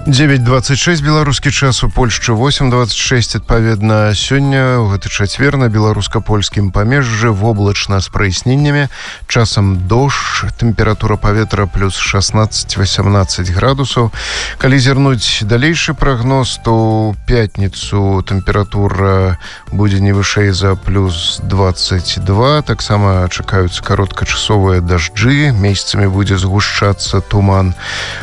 9:26 беларускі час, у Польшчы 8:26 адпаведна. Сёння ў гэты чацвер на беларуска-польскім памежжы воблачна з праясненнямі, часам дождж, тэмпература паветра плюс 16-18 градусаў. Калі зірнуць далейшы прагноз, то ў пятніцу тэмпература будзе не вышэй за плюс 22. Таксама чакаюцца кароткачасовыя дажджы, месяцамі будзе згушчацца туман.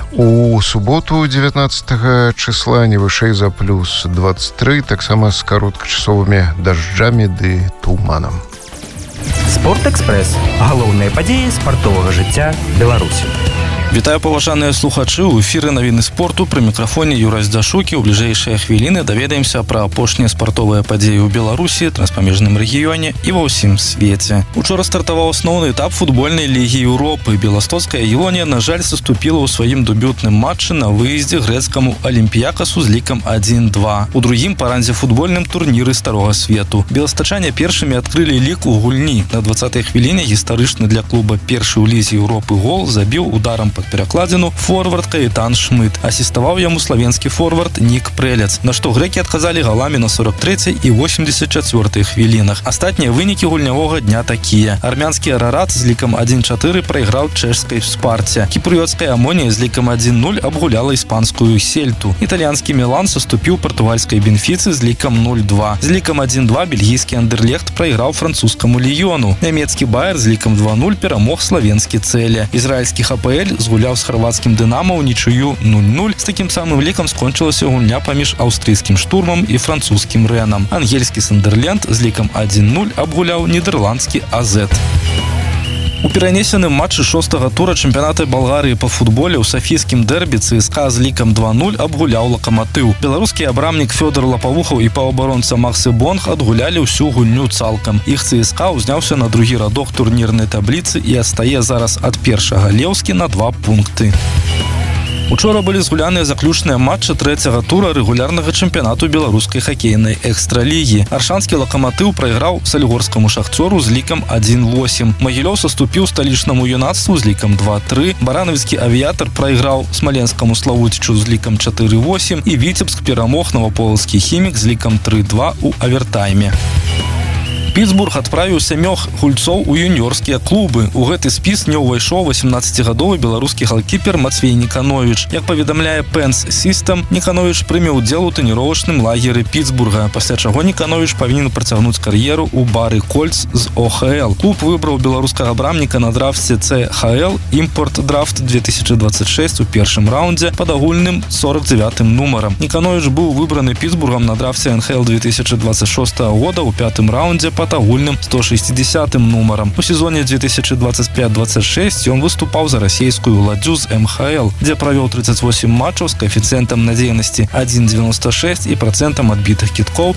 У суботу 19 числа не вышэй за плюс 23, таксама з кароткачасовымі дажджамі ды туманам. Спортэкспрэс. Галоўныя падзеі спартовага жыцця Беларусі. Вітаю, паважаныя слухачы, у эфіры навіны спорту, пры мікрафоне Юрай Здашукі. У бліжэйшыя хвіліны даведаемся пра апошнія спартовыя падзеі ў Беларусі, транспамежным рэгіёне і ва ўсім свеце. Учора стартаваў асноўны этап футбольнай лігі Еўропы. Беластоцкая Елонія, на жаль, саступіла ў сваім дэбютным матчы на выездзе грэцкаму Алімпіякасу з лікам 1-2. У другім па рандзе футбольным турніры старога свету. Беластачане першымі адкрылі лік у гульні. На 20-й хвіліне гістарычны для клуба першы ў лізе Еўропы гол забіў ударам под перакладзіну форвард Каэтан Шмыт. Асіставаў яму славенскі форвард Нік Прэлец, на што грэкі адказалі галамі на 43-й і 84-й хвілінах. Астатнія вынікі гульнявога дня такія. Армянскі Арарат з лікам 1-4 прайграў чэшскай Спарце. Кіпрыёцкая Амонія з лікам 1-0 абгуляла іспанскую Сельту. Італьянскі Мілан саступіў партугальскай Бенфіцы з лікам 0-2. З лікам 1-2 бельгійскі Андерлехт прайграў французскаму Ліёну. Нямецкі Байер з лікам 2-0 перамог славенскі Цэле. Ізраільскі ХПЛ згуляў з харвацкім Дынамо ў нічыю 0-0. З такім самым лікам скончылася гульня паміж аўстрыйскім Штурмам і французскім Рэнам. Ангельскі Сандерленд з лікам 1-0 абгуляў нідэрландскі АЗ. У перанесеным матчы 6-го тура чэмпіяната Балгарыі па футболе ў сафійскім дэрбі ЦСКА з лікам 2-0 абгуляў Лакаматыў. Беларускі абрамнік Фёдор Лапавухаў і паўабаронца Максы Бонг адгулялі ўсю гульню цалкам. Іх ЦСКА ўзняўся на другі радок турнірнай табліцы і адстае зараз ад першага Леўскі на 2 пункты. Учора былі згуляныя заключныя матчы 3-го тура рэгулярнага чэмпіянату беларускай хакейнай экстралігі. Аршанскі Лакаматыў прайграў салігорскаму Шахцёру з лікам 1-8. Магілёў саступіў сталічнаму Юнацтву з лікам 2-3. Баранавіцкі Авіятар прайграў смаленскаму Славуцічу з лікам 4-8 і Віцебск перамог Новаполацкі Хімік з лікам 3-2 у авертайме. Пітсбург адправіў 7 гульцоў у юніёрскія клубы. У гэты спіс не ўвайшоў 18-гадовы беларускі галкіпер Мацвей Нікановіч. Як паведамляе Пенс Систем, Нікановіч прыме ўдзел у трэніровачным лагеры Пітсбурга, пасля чаго Нікановіч павінен працягнуць кар'еру ў бары Кольц з ОХЛ. Клуб выбраў беларускага брамніка на драфце ЦХЛ «Імпорт драфт 2026» у першым раундзе пад агульным 49-м нумарам. Нікановіч быў выбраны Пітсбургам на драфце НХЛ 2026 года ў 5-м раундзе пад агульным 160-м нумарам. У сезоне 2025-26 ён выступаў за расійскую ладдзю з МХЛ, дзе правёў 38 матчаў з каэфіцыентам надзейнасці 1,96 і працэнтам адбітых кіткоў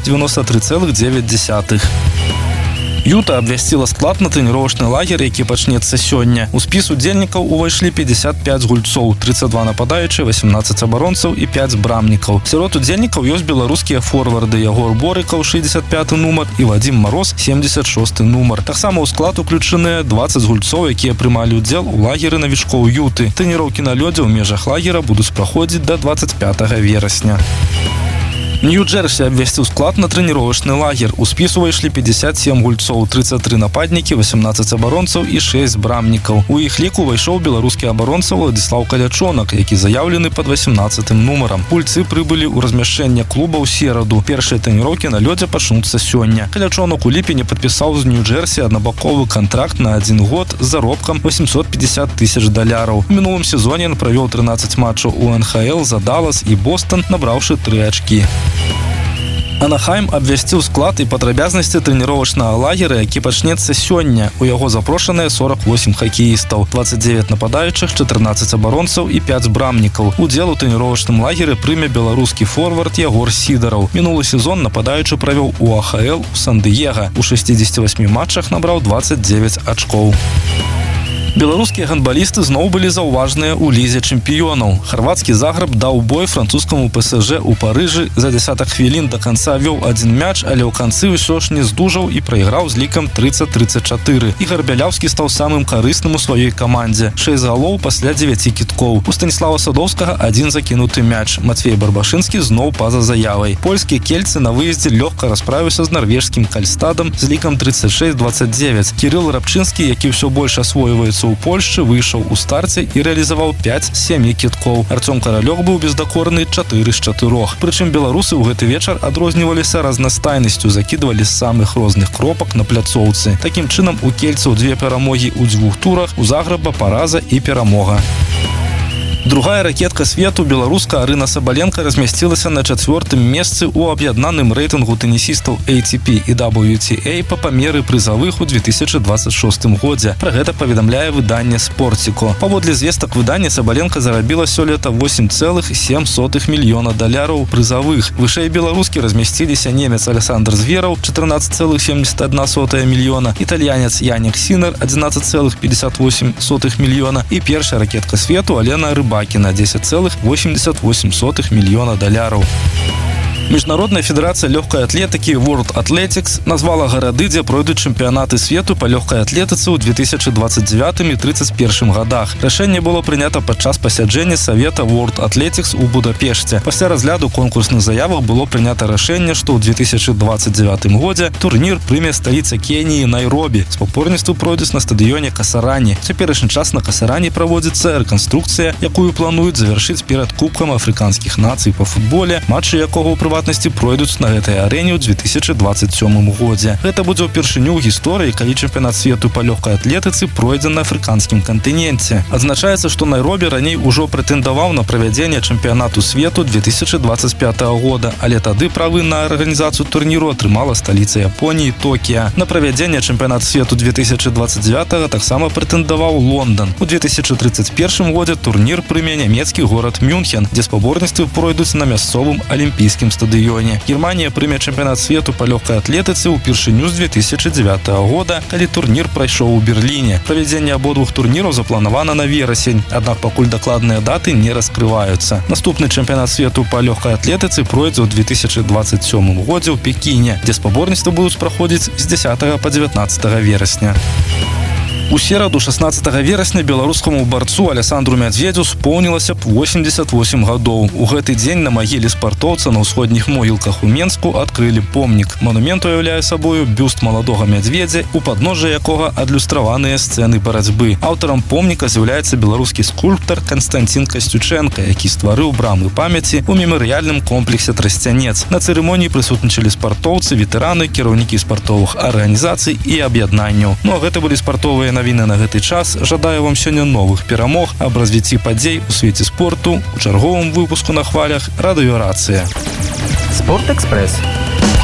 93,9. Юта абвясціла склад на трэніровачны лагер, які пачнецца сёння. У спіс удзельнікаў увайшлі 55 гульцоў, 32 нападаючыя, 18 абаронцаў і 5 брамнікаў. Сярод удзельнікаў ёсць беларускія форварды Ягор Борыкаў, 65 нумар, і Вадзім Мароз, 76 нумар. Таксама ў склад уключаныя 20 гульцоў, якія прымалі ўдзел у лагеры навічкоў Юты. Трэніроўкі на лёдзе ў межах лагера будуць праходзіць да 25 верасня. Нью-Джерсі абвясціў склад на трэніровачны лагер. У спіс увайшлі 57 гульцоў, 33 нападнікі, 18 абаронцаў і 6 брамнікаў. У іх ліку увайшоў беларускі абаронца Владзіслаў Калячонак, які заяўлены пад 18-м нумарам. Гульцы прыбылі ў размяшчэнне клуба ў сераду. Першыя трэніроўкі на лёдзе пачнуцца сёння. Калячонак у ліпені падпісаў з Нью-Джерсі аднабаковы кантракт на 1 год з заробкам $850,000. У мінулым сезоне ён правёў 13 матчаў у НХЛ за Даллас і Бостон, набраўшы 3 ачкі. Анахайм абвясціў склад і падрабязнасці трэніровачнага лагера, які пачнецца сёння. У яго запрошаныя 48 хакеістаў, 29 нападаючых, 14 абаронцаў і 5 брамнікаў. Удзел у трэніровачным лагеры прыме беларускі форвард Ягор Сідараў. Мінулы сезон нападаючы правёў у АХЛ у Сан-Дыега. У 68 матчах набраў 29 ачкоў. Беларускія гандбалісты зноў былі заўважныя ў лізе чэмпіёнаў. Харвацкі Загреб даў бой французскаму ПСЖ у Парыжы. За десятак хвілін да канца вёў адзін мяч, але ў канцы ўсё ж не здужаў і прайграў з лікам 30-34. Ігар Бяляўскі стаў самым карысным у сваёй камандзе. 6 галоў пасля 9 кіткоў. У Станіслава Садоўскага адзін закінуты мяч. Матвей Барбашынскі зноў па-за заявай. Польскія кельцы на выездзе лёгка расправіўся з нарвежскім Кальстадам з лікам 36-29. Кірыл Рабчынскі, які ўсё больш асвойваецца у Польшчы, выйшаў у старце і рэалізаваў 5 з 7 кіткоў. Артём Каралёк быў бездакорны 4 з 4. Прычым беларусы ў гэты вечар адрозніваліся разнастайнасцю, закідвалі з самых розных кропак на пляцоўцы. Такім чынам у кельцаў 2 перамогі ў 2 турах, у Загрэба параза і перамога. Другая ракетка свету, беларуска Арына Сабаленко, размясцілася на 4-м месцы ў аб'яднаным рэйтынгу тэнісістаў ATP і WTA па памеры прызавых у 2026 годзе. Пра гэта паведамляе выданне «Спортико». Паводле звестак выдання, Сабаленко зарабіла сёлета $8,7 мільёна прызавых. Вышэй беларускі размясціліся немец Александр Звераў 14,71 мільёна, італьянец Янік Сінер 11,58 мільёна і першая ракетка свету Алена Рыбакіна 10,88 мільёна $. Міжнародная федэрацыя лёгкай атлетыкі World Athletics назвала гарады, дзе пройдуць чэмпіянаты свету па лёгкай атлетыцы ў 2029 і 2031 годах. Рашэнне было прынята падчас пасяджэння Савета World Athletics у Будапешце. Пасля разгляду конкурсных заявак было прынята рашэнне, што ў 2029 годзе турнір прыме сталіца Кеніі Найробі. Спаборніцтвы пройдуць на стадыёне Касарані. Цяперашні час на Касарані праводзіцца рэканструкцыя, якую плануюць завяршыць перад Кубкам афрыканскіх нацый па футболе, матчы якога ў прыватнасці пройдуць на гэтай арэне ў 2027 годзе. Гэта будзе ўпершыню ў гісторыі, калі чэмпіянат свету па лёгкай атлетыцы пройдзе на афрыканскім кантыненце. Адзначаецца, што Найробі раней ужо прэтэндаваў на правядзенне чэмпіянату свету 2025 года, але тады правы на арганізацыю турніру атрымала сталіца Японіі Токіа. На правядзенне чэмпіянату свету 2029 таксама прэтэндаваў Лондан. У 2031 годзе турнір прыме нямецкі горад Мюнхен, дзе спаборніцтвы пройдуць на мясцовым алімпійскім стадыёне. Германія прыме чэмпіянат свету па лёгкай атлетыцы ўпершыню з 2009 года, калі турнір прайшоў у Берліне. Правядзенне абодвух турніраў запланавана на верасень, аднак пакуль дакладныя даты не раскрываюцца. Наступны чэмпіянат свету па лёгкай атлетыцы пройдзе ў 2027 годзе ў Пекіне, дзе спаборніцтвы будуць праходзіць з 10 па 19 верасня. У сераду 16 верасня беларускаму барцу Александру Мядзведзю споўнілася б 88 гадоў. У гэты дзень на магіле спартоўца на ўсходніх могілках у Менску адкрылі помнік. Манумент уяўляе сабою бюст маладога мядзведзя, у падножжа якога адлюстраваныя сцэны барацьбы. Аўтарам помніка з'яўляецца беларускі скульптар Канстантин Касцюченка, які стварыў брамы памяці ў мемарыяльным комплексе Трасцянец. На цырымоніі прысутнічалі спартоўцы, ветэраны, кіраўнікі спартовых арганізацый і аб'яднанняў. Ну а гэта былі спартовыя навіны на гэты час. Жадаю вам сёння новых перамог, аб развіцці падзей у свеце спорту у чарговым выпуску на хвалях радыёрацыя. Спортэкспрэс.